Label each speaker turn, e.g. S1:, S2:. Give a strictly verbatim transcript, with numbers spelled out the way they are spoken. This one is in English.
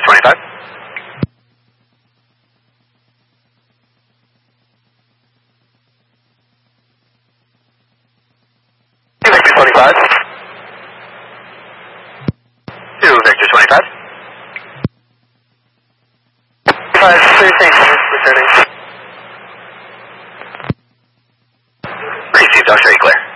S1: twenty-five. Vector twenty-five. two, Vector twenty-five. five, three, thank you, returning. Received, I'll show you clear.